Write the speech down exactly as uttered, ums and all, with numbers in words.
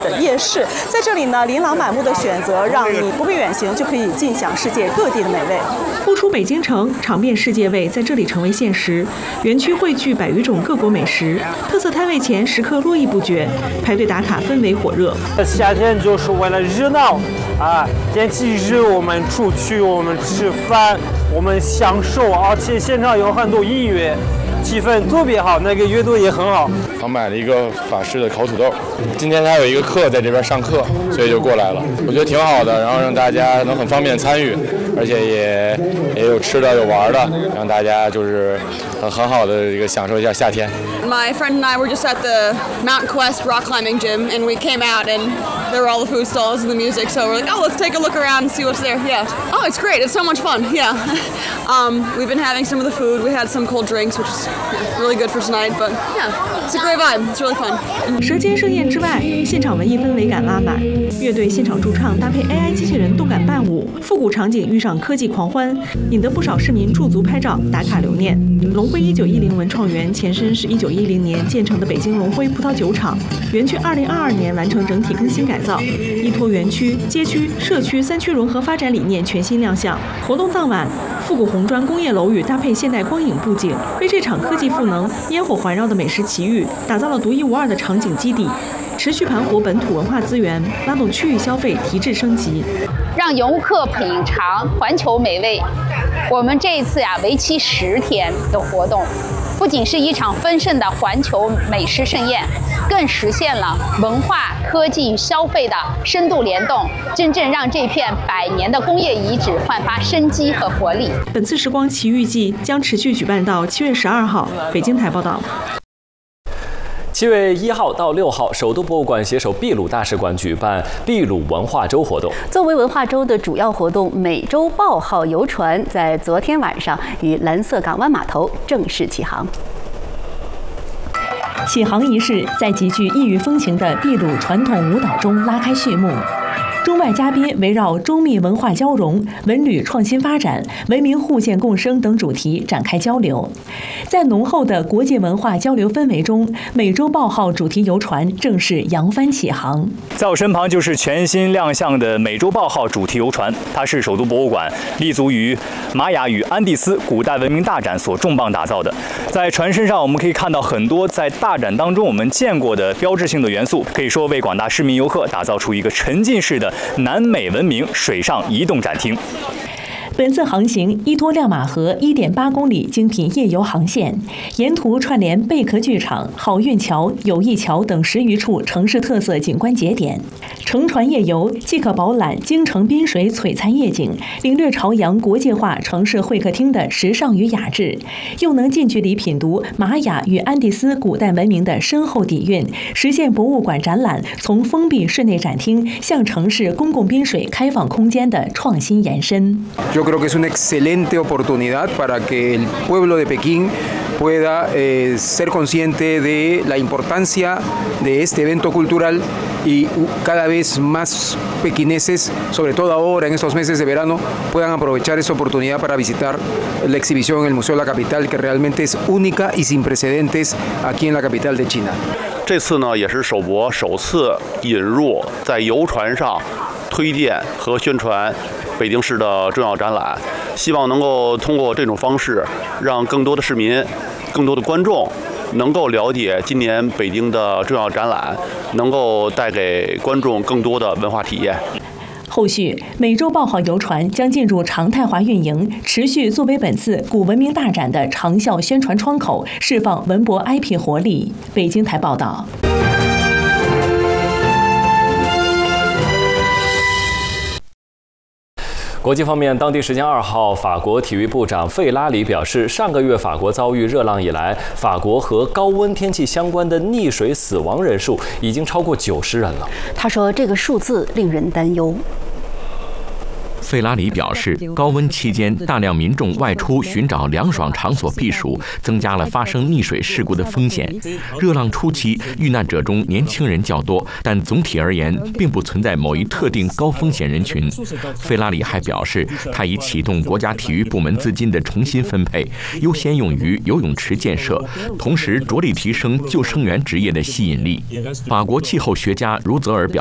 的夜市，在这里呢，琳琅满目的选择，让你不必远行就可以尽享世界各地的美味。 不出北京城，尝遍世界味在这里成为现实。园区汇聚百余种各国美食，特色摊位前食客络绎不绝，排队打卡氛围火热。 夏天就是为了热闹啊，天气热，我们出去，我们吃饭，我们享受，而且现场有很多音乐。气氛特别好，那个乐队也很好。 刚买了一个法式的烤土豆，今天他有一个课在这边上课，所以就过来了。我觉得挺好的，然后让大家能很方便参与，而且也也有吃的有玩的，让大家就是很很好的一个享受一下夏天。 My friend and I were just at the Mount Quest rock climbing gym, and we came out and there were all the food stalls and the music. So we're like, oh, let's take a look around and see what's there. Yeah. Oh, it's great. It's so much fun. Yeah. um, we've been having some of the food. We had some cold drinks, which is yeah, really good for tonight. But yeah, it's a great vibe. It's really fun. 舌尖盛宴之外，现场文艺氛围感拉满，乐队现场驻唱搭配 A I 机器人动感伴舞，复古场景遇上科技狂欢，引得不少市民驻足拍照打卡留念。龙辉一九一零文创园前身是一九一零年建成的北京龙辉葡萄酒厂，园区二零二二年完成整体更新改造，依托园区、街区、社区三区融合发展理念全新亮相。活动当晚，复古红砖工业楼宇搭配现代光影布景，为这场科技赋能、烟火环绕的美食奇遇打造了独一无二的场景基地，持续盘活本土文化资源，拉动区域消费提质升级， 让游客品尝环球美味。我们这一次呀，为期十天的活动，不仅是一场丰盛的环球美食盛宴，更实现了文化、科技与消费的深度联动，真正让这片百年的工业遗址焕发生机和活力。 本次时光奇遇季将持续举办到七月十二号。北京台报道。 七月一号到六号，首都博物馆携手秘鲁大使馆举办秘鲁文化周活动。 作为文化周的主要活动，美洲豹号游船在昨天晚上于蓝色港湾码头正式起航。起航仪式在极具异域风情的秘鲁传统舞蹈中拉开序幕。中外嘉宾围绕中秘文化交融、文旅创新发展、文明互鉴共生等主题展开交流。在浓厚的国际文化交流氛围中，美洲豹号主题游船正式扬帆起航。 在我身旁就是全新亮相的美洲豹号主题游船，它是首都博物馆立足于玛雅与安第斯古代文明大展所重磅打造的。在船身上，我们可以看到很多在大展当中我们见过的标志性的元素，可以说为广大市民游客打造出一个沉浸式的南美文明水上移动展厅。 本次航行依托亮马河 一点八公里精品夜游航线，沿途串联贝壳剧场、好运桥、友谊桥等十余处城市特色景观节点。乘船夜游既可饱览京城滨水璀璨夜景，领略朝阳国际化城市会客厅的时尚与雅致，又能近距离品读玛雅与安第斯古代文明的深厚底蕴，实现博物馆展览从封闭室内展厅向城市公共滨水开放空间的创新延伸。 Yo creo que es una excelente oportunidad para que el pueblo de Pekín pueda eh, ser consciente de la importancia de este evento cultural y cada vez más pequineses, sobre todo ahora en estos meses de verano, puedan aprovechar esta oportunidad para visitar la exhibición en el Museo de la Capital, que realmente es única y sin precedentes aquí en la capital de China. 这次呢，也是首博首次引入在游船上推荐和宣传北京市的重要展览，希望能够通过这种方式，让更多的市民、更多的观众能够了解今年北京的重要展览，能够带给观众更多的文化体验。 后续，美洲豹号游船将进入常态化运营，持续作为本次古文明大展的长效宣传窗口，释放文博 I P 活力。北京台报道。 国际方面，当地时间二号，法国体育部长费拉里表示，上个月法国遭遇热浪以来，法国和高温天气相关的溺水死亡人数已经超过九十人了。 他说，这个数字令人担忧。 费拉里表示，高温期间大量民众外出寻找凉爽场所避暑，增加了发生溺水事故的风险。热浪初期，遇难者中年轻人较多，但总体而言，并不存在某一特定高风险人群。费拉里还表示，他已启动国家体育部门资金的重新分配，优先用于游泳池建设，同时着力提升救生员职业的吸引力。法国气候学家茹泽尔表